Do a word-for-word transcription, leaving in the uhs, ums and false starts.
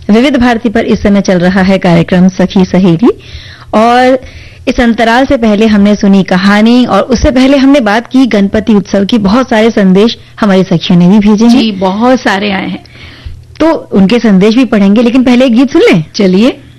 विविध भारती पर इस समय चल रहा है कार्यक्रम सखी सहेली, और इस अंतराल से पहले हमने सुनी कहानी और उससे पहले हमने बात की गणपति उत्सव की। बहुत सारे संदेश हमारी सखियों ने भी भेजे हैं। जी, बहुत सारे आए हैं, तो उनके संदेश भी पढ़ेंगे, लेकिन पहले एक गीत सुन लें। चलिए।